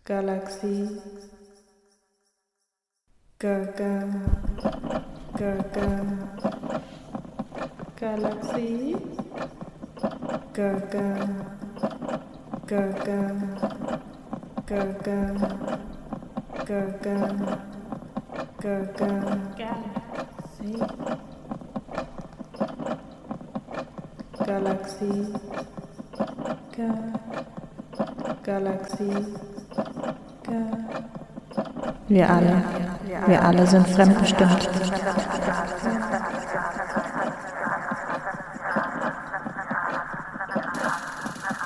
Galaxie, Gaga, Gaga, Galaxie, Gaga, Gaga, Gaga, Gaga, Gaga, Galaxie, Galaxie, Wir alle sind fremdbestimmt.